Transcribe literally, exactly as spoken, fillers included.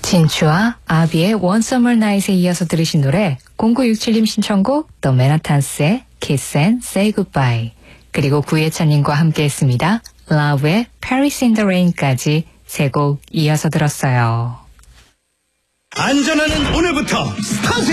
진추와 아비의 One Summer Night에 이어서 들으신 노래 공구육칠님 신청곡 The Manhattans의 Kiss and Say Goodbye, 그리고 구예찬님과 함께했습니다. Love의 Paris in the Rain까지 세 곡 이어서 들었어요. 안전하는 오늘부터 스타트!